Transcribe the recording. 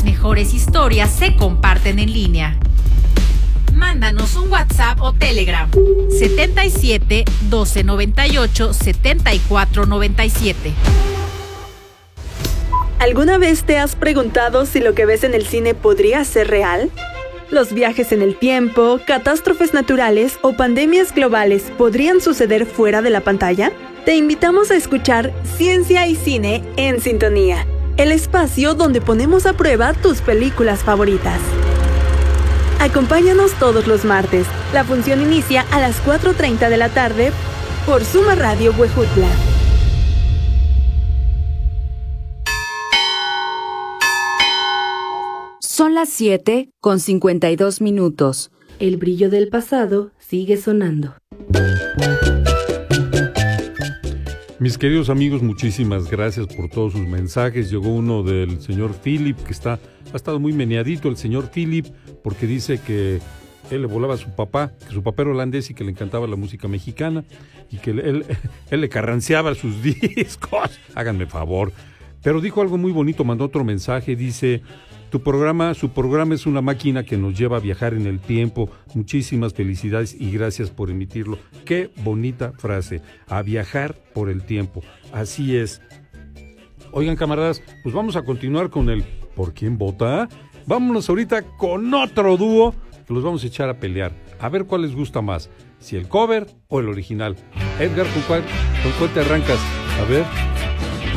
las mejores historias se comparten en línea. Mándanos un WhatsApp o Telegram 77 12 98 74 97. ¿Alguna vez te has preguntado si lo que ves en el cine podría ser real? ¿Los viajes en el tiempo, catástrofes naturales o pandemias globales podrían suceder fuera de la pantalla? Te invitamos a escuchar Ciencia y Cine en Sintonía, el espacio donde ponemos a prueba tus películas favoritas. Acompáñanos todos los martes. La función inicia a las 4:30 de la tarde por Suma Radio Huejutla. Son las 7:52. El brillo del pasado sigue sonando. Mis queridos amigos, muchísimas gracias por todos sus mensajes. Llegó uno del señor Philip, que ha estado muy meneadito el señor Philip, porque dice que él le volaba a su papá, que su papá era holandés y que le encantaba la música mexicana, y que él le carranceaba sus discos. Háganme favor. Pero dijo algo muy bonito, mandó otro mensaje, dice: su programa es una máquina que nos lleva a viajar en el tiempo. Muchísimas felicidades y gracias por emitirlo. Qué bonita frase, a viajar por el tiempo. Así es. Oigan, camaradas, pues vamos a continuar con el ¿por quién vota? Vámonos ahorita con otro dúo que los vamos a echar a pelear. A ver cuál les gusta más, si el cover o el original. Edgar, ¿con cuál te arrancas? A ver.